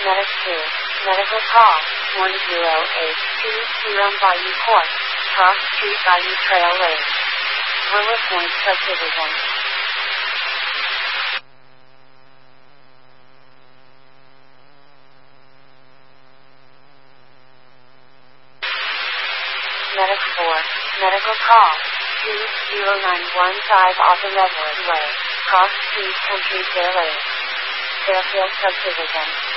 Medic 2. Medical call. 10820 Bayou Court. Cross Street Bayou Trail Lake. Willow Point Subdivision. Medic 4. Medical call. 20915 off 11 Way. Cross Street Country Fair Lake. Fairfield Subdivision.